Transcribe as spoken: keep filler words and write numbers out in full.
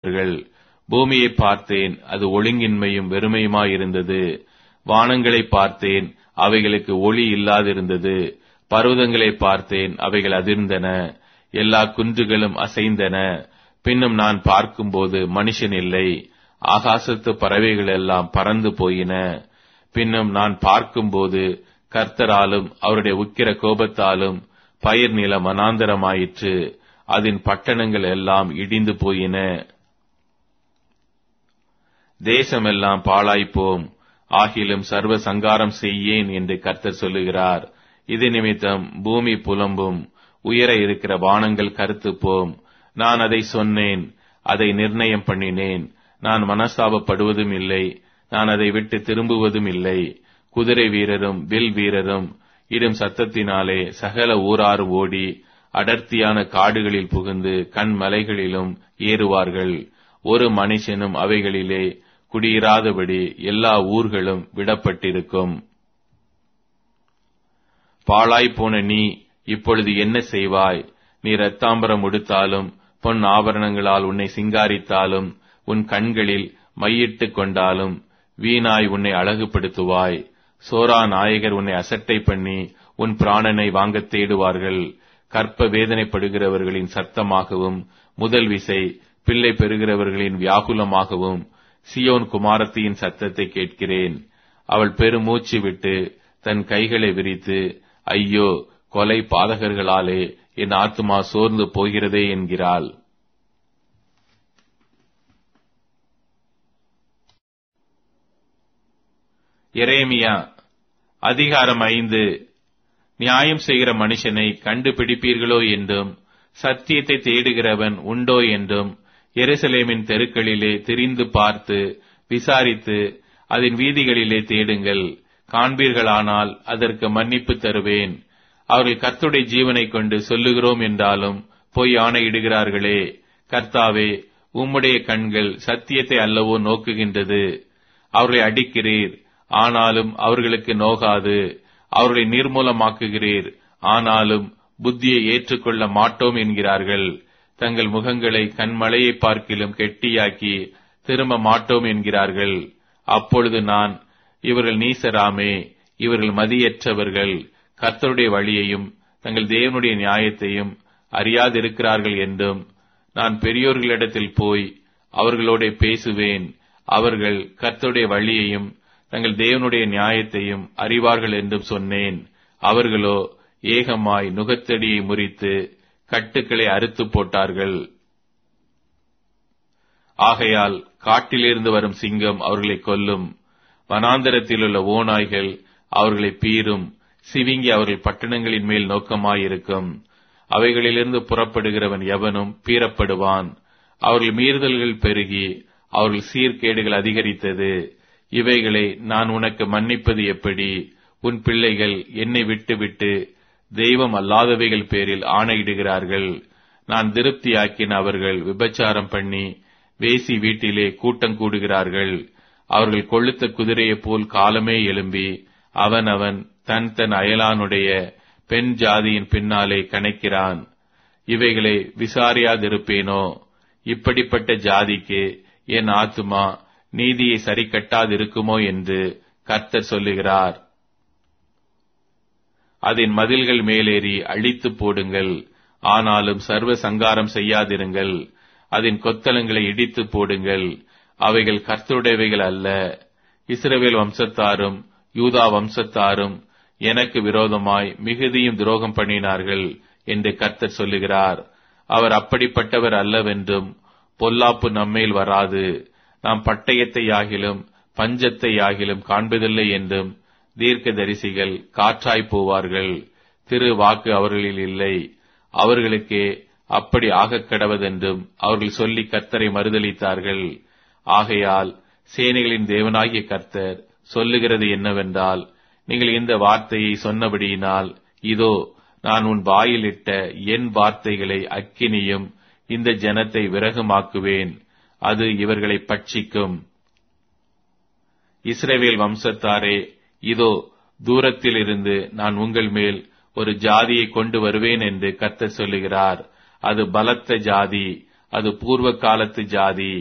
என்றார்கள். பூமியை பார்த்தேன், அது ஒழுங்கின்மையும் வெறுமையுமாயிருந்தது. வானங்களை பார்த்தேன், அவைகளுக்கு ஒளி இல்லாதிருந்தது. பர்வதங்களை பார்த்தேன், அவைகள் அதிர்ந்தன, எல்லா குன்றுகளும் அசைந்தன. பின்னும் நான் பார்க்கும்போது மனுஷன் இல்லை, ஆகாசத்து பறவைகள் எல்லாம் பறந்து போயின. பின்னும் நான் பார்க்கும்போது கர்த்தராலும் அவருடைய உக்கிர கோபத்தாலும் பயிர் நிலம் வனாந்தரமாயிற்று, அதன் பட்டணங்கள் எல்லாம் இடிந்து போயின. தேசமெல்லாம் பாழாய்ப்போம், ஆகிலும் சர்வ சங்காரம் செய்யேன் என்று கர்த்தர் சொல்லுகிறார். இது நிமித்தம் பூமி புலம்பும், உயர இருக்கிற வானங்கள் கருத்துப்போம். நான் அதை சொன்னேன், அதை நிர்ணயம் பண்ணினேன். நான் மனஸ்தாபப்படுவதும் இல்லை, நான் அதை விட்டு திரும்புவதும் இல்லை. குதிரை வீரரும் வில் வீரரும் இடும் சத்தத்தினாலே சகல ஊராரும் ஓடி அடர்த்தியான காடுகளில் புகுந்து கண்மலைகளிலும் ஏறுவார்கள். ஒரு மனுஷனும் அவைகளிலே குடியிராதபடி எல்லா ஊர்களும் விடப்பட்டிருக்கும். பாழாய்ப்போன நீ இப்பொழுது என்ன செய்வாய்? நீ இரத்தாம்பரம் உடுத்தாலும் பொன் ஆபரணங்களால் உன்னை சிங்காரித்தாலும் உன் கண்களில் மையிட்டுக் கொண்டாலும் வீணாய் உன்னை அழகுபடுத்துவாய். சோரா நாயகர் உன்னை அசட்டை பண்ணி உன் பிராணனை வாங்கத் தேடுவார்கள். கற்ப வேதனைப்படுகிறவர்களின் சத்தமாகவும் முதல் விசை பிள்ளை பெறுகிறவர்களின் வியாகுலமாகவும் சியோன் குமாரத்தியின் சத்தத்தை கேட்கிறேன். அவள் பெருமூச்சு விட்டு தன் கைகளை விரித்து, ஐயோ, கொலை பாதகர்களாலே என் ஆத்துமா சோர்ந்து போகிறதே என்கிறாள். எரேமியா அதிகாரம் ஐந்து. நியாயம் செய்கிற மனுஷனை கண்டுபிடிப்பீர்களோ என்றும், சத்தியத்தை தேடுகிறவன் உண்டோ என்றும் எருசலேமின் தெருக்களிலே திரிந்து பார்த்து விசாரித்து அதன் வீதிகளிலே தேடுங்கள். காண்பீர்களானால் அதற்கு மன்னிப்பு தருவேன். அவர்கள் கர்த்தருடைய ஜீவனை கொண்டு சொல்லுகிறோம் என்றாலும் பொய் ஆணையிடுகிறார்களே. கர்த்தாவே, உம்முடைய கண்கள் சத்தியத்தை அல்லவோ நோக்குகின்றது. அவர்களை அடிக்கிறீர், ஆனாலும் அவர்களுக்கு நோகாது. அவர்களை நிர்மூலமாக்குகிறீர், ஆனாலும் புத்தியை ஏற்றுக்கொள்ள மாட்டோம் என்கிறார்கள். தங்கள் முகங்களை கண்மலையை பார்க்கிலும் கெட்டியாக்கி திரும்ப மாட்டோம் என்கிறார்கள். அப்பொழுது நான், இவர்கள் நீசராமே, இவர்கள் மதியற்றவர்கள், கர்த்தருடைய வழியையும் தங்கள் தேவனுடைய நியாயத்தையும் அறியாதிருக்கிறார்கள் என்றும், நான் பெரியோர்களிடத்தில் போய் அவர்களோட பேசுவேன். அவர்கள் கர்த்தருடைய வழியையும் தங்கள் தேவனுடைய நியாயத்தையும் அறிவார்கள் என்றும் சொன்னேன். அவர்களோ ஏகமாய் நுகத்தடியை முறித்து கட்டுக்களை அறுத்து போட்டார்கள். ஆகையால் காட்டிலிருந்து வரும் சிங்கம் அவர்களை கொல்லும், வனாந்தரத்தில் உள்ள ஓநாய்கள் அவர்களை பீறும். சிவிங்கி அவர்கள் பட்டணங்களின் மேல் நோக்கமாயிருக்கும். அவைகளிலிருந்து புறப்படுகிறவன் எவனும் பீறப்படுவான். அவர்கள் மீறுதல்கள் பெருகி அவர்கள் சீர்கேடுகள் அதிகரித்தது. இவைகளை நான் உனக்கு மன்னிப்பது எப்படி? உன் பிள்ளைகள் என்னை விட்டுவிட்டு தெய்வம் அல்லாதவைகள் பேரில் ஆணையிடுகிறார்கள். நான் திருப்தியாக்கின அவர்கள் விபச்சாரம் பண்ணி வேசி வீட்டிலே கூட்டம் கூடுகிறார்கள். அவர்கள் கொழுத்த குதிரையைப் போல் காலமே எழும்பி அவன் அவன் தன் தன் அயலானுடைய பெண் ஜாதியின் பின்னாலே கணைக்கிறான். இவைகளை விசாரியாதிருப்பேனோ? இப்படிப்பட்ட ஜாதிக்கு என் ஆத்துமா நீதியை சரி கட்டாதிருக்குமோ என்று கர்த்தர் சொல்லுகிறார். அதன் மதில்கள் மேலேறி அழித்து போடுங்கள், ஆனாலும் சர்வ சங்காரம் செய்யாதிருங்கள். அதன் கொத்தளங்களை இடித்து போடுங்கள், அவைகள் கர்த்தருடையவைகள் அல்ல. இஸ்ரவேல் வம்சத்தாரும் யூதா வம்சத்தாரும் எனக்கு விரோதமாய் மிகுதியும் துரோகம் பண்ணினார்கள் என்று கர்த்தர் சொல்லுகிறார். அவர் அப்படிப்பட்டவர் அல்லவென்றும் பொல்லாப்பு நம்மேல் வராது, நாம் பட்டயத்தை யாகிலும் பஞ்சத்தை யாகிலும் காண்பதில்லை என்றும் தீர்க்கதரிசிகள் காற்றாய் போவார்கள். திரு வாக்கு அவர்களில் இல்லை. அவர்களுக்கே அப்படி ஆகக் கடவதென்றும் அவர்கள் சொல்லி கர்த்தரை மறுதலித்தார்கள். ஆகையால் சேனைகளின் தேவனாகிய கர்த்தர் சொல்லுகிறது என்னவென்றால், நீங்கள் இந்த வார்த்தையை சொன்னபடியினால் இதோ நான் உன் வாயிலிட்ட என் வார்த்தைகளை அக்கினியும் இந்த ஜனத்தை விறகுமாக்குவேன், அது இவர்களை பட்சிக்கும். இஸ்ரவேல் வம்சத்தாரே, இதோ தூரத்தில் இருந்து நான் உங்கள் மேல் ஒரு ஜாதியை கொண்டு வருவேன் என்று கர்த்தர் சொல்லுகிறார். அது பலத்த ஜாதி, அது பூர்வ காலத்து ஜாதி.